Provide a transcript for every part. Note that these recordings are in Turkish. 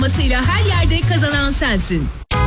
Masıyla her yerde kazanan sensin.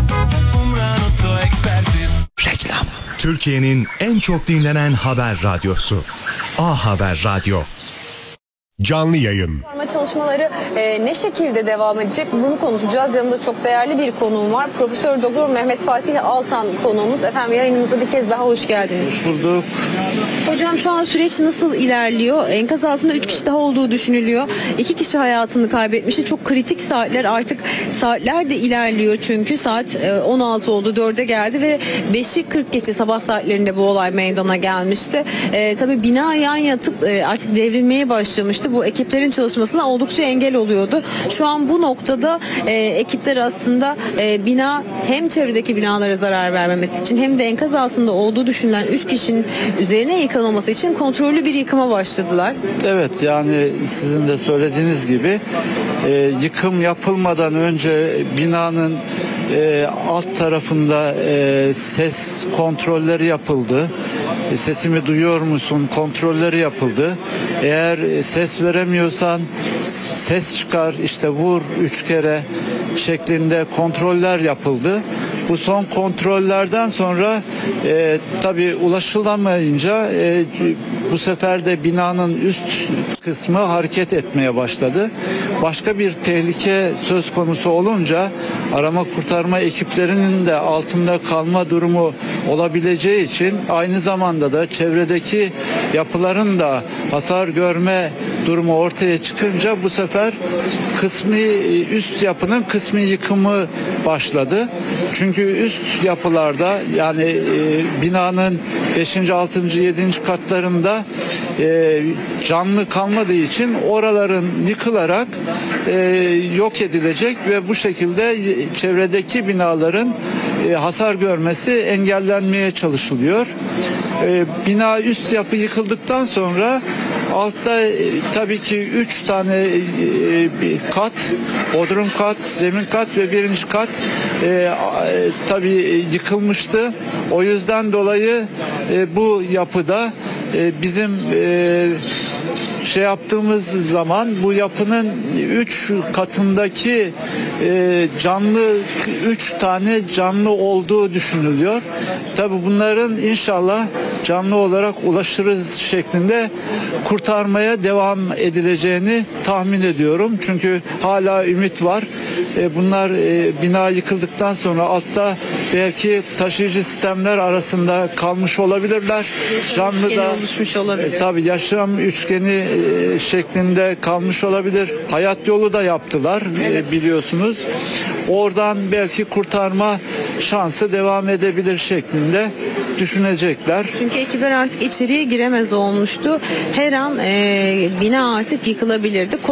Reklam. Türkiye'nin en çok dinlenen haber radyosu. A Haber Radyo. Canlı yayın. Çalışmaları ne şekilde devam edecek bunu konuşacağız. Yanımda çok değerli bir konuğum var. Profesör Doktor Mehmet Fatih Altan konuğumuz. Efendim yayınımıza bir kez daha hoş geldiniz. Hoş bulduk. Hocam şu an süreç nasıl ilerliyor? Enkaz altında 3 kişi daha olduğu düşünülüyor. 2 kişi hayatını kaybetmişti. Çok kritik saatler, artık saatler de ilerliyor çünkü saat 16 oldu, 4'e geldi ve 5'i 40 geçe sabah saatlerinde bu olay meydana gelmişti. Tabii bina yan yatıp artık devrilmeye başlamıştı. Bu ekiplerin çalışmasına oldukça engel oluyordu. Şu an bu noktada ekipler aslında bina hem çevredeki binalara zarar vermemesi için hem de enkaz altında olduğu düşünülen 3 kişinin üzerine yıkılmaması için kontrollü bir yıkıma başladılar. Evet, yani sizin de söylediğiniz gibi yıkım yapılmadan önce binanın alt tarafında ses kontrolleri yapıldı. Sesimi duyuyor musun kontrolleri yapıldı. Eğer ses veremiyorsan ses çıkar, işte vur 3 kere şeklinde kontroller yapıldı. Bu son kontrollerden sonra tabii ulaşılamayınca bu sefer de binanın üst kısmı hareket etmeye başladı. Başka bir tehlike söz konusu olunca arama kurtarma ekiplerinin de altında kalma durumu olabileceği için aynı zamanda da çevredeki yapıların da hasar görme durumu ortaya çıkınca bu sefer üst yapının kısmi yıkımı başladı. Çünkü üst yapılarda yani binanın 5. 6. 7. katlarında canlı kalmadığı için oraların yıkılarak yok edilecek ve bu şekilde çevredeki binaların hasar görmesi engellenmeye çalışılıyor. Bina üst yapı yıkıldıktan sonra altta tabii ki 3 tane kat, bodrum kat, zemin kat ve 1. kat tabii yıkılmıştı. O yüzden dolayı bu yapıda bizim yaptığımız zaman bu yapının 3 katındaki 3 tane canlı olduğu düşünülüyor. Tabii bunların inşallah canlı olarak ulaşırız şeklinde kurtarmaya devam edileceğini tahmin ediyorum. Çünkü hala ümit var. Bunlar bina yıkıldıktan sonra altta belki taşıyıcı sistemler arasında kalmış olabilirler. Canlı da oluşmuş olabilir. Tabii yaşam üçgeni şeklinde kalmış olabilir. Hayat yolu da yaptılar, evet. Biliyorsunuz. Oradan belki kurtarma şansı devam edebilir şeklinde düşünecekler. Çünkü ekipler artık içeriye giremez olmuştu. Her an bina artık yıkılabilirdi.